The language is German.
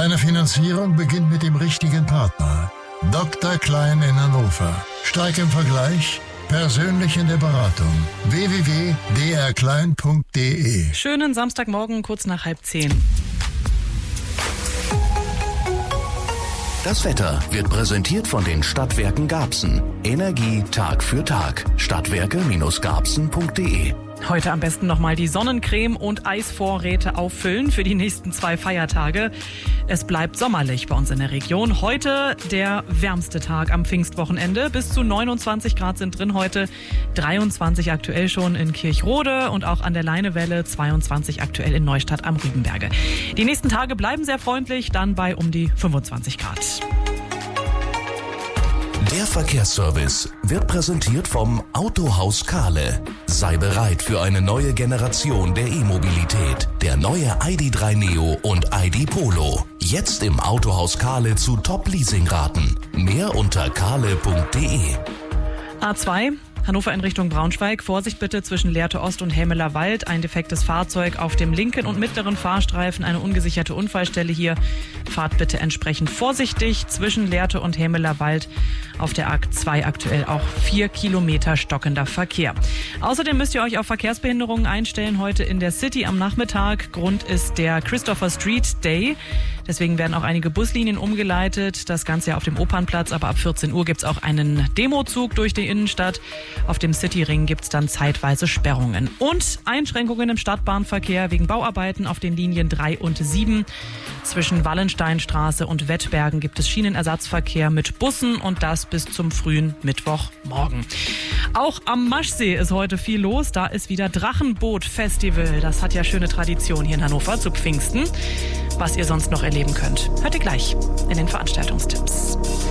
Deine Finanzierung beginnt mit dem richtigen Partner. Dr. Klein in Hannover. Stark im Vergleich, persönlich in der Beratung. www.drklein.de. Schönen Samstagmorgen, kurz nach 9:30. Das Wetter wird präsentiert von den Stadtwerken Garbsen. Energie Tag für Tag. Stadtwerke-garbsen.de. Heute am besten nochmal die Sonnencreme und Eisvorräte auffüllen für die nächsten 2 Feiertage. Es bleibt sommerlich bei uns in der Region. Heute der wärmste Tag am Pfingstwochenende. Bis zu 29 Grad sind drin heute. 23 aktuell schon in Kirchrode und auch an der Leinewelle. 22 aktuell in Neustadt am Rübenberge. Die nächsten Tage bleiben sehr freundlich, dann bei um die 25 Grad. Der Verkehrsservice wird präsentiert vom Autohaus Kahle. Sei bereit für eine neue Generation der E-Mobilität. Der neue ID.3 Neo und ID Polo. Jetzt im Autohaus Kahle zu Top-Leasingraten. Mehr unter kahle.de. A2. Hannover in Richtung Braunschweig. Vorsicht bitte zwischen Lehrte Ost und Hämeler Wald. Ein defektes Fahrzeug auf dem linken und mittleren Fahrstreifen. Eine ungesicherte Unfallstelle hier. Fahrt bitte entsprechend vorsichtig zwischen Lehrte und Hämeler Wald. Auf der A2 aktuell auch 4 Kilometer stockender Verkehr. Außerdem müsst ihr euch auf Verkehrsbehinderungen einstellen heute in der City am Nachmittag. Grund ist der Christopher Street Day. Deswegen werden auch einige Buslinien umgeleitet. Das Ganze ja auf dem Opernplatz. Aber ab 14 Uhr gibt's auch einen Demozug durch die Innenstadt. Auf dem Cityring gibt's dann zeitweise Sperrungen. Und Einschränkungen im Stadtbahnverkehr wegen Bauarbeiten auf den Linien 3 und 7. Zwischen Wallensteinstraße und Wettbergen gibt es Schienenersatzverkehr mit Bussen und das bis zum frühen Mittwochmorgen. Auch am Maschsee ist heute viel los. Da ist wieder Drachenboot-Festival. Das hat ja schöne Tradition hier in Hannover zu Pfingsten. Was ihr sonst noch erleben könnt, hört ihr gleich in den Veranstaltungstipps.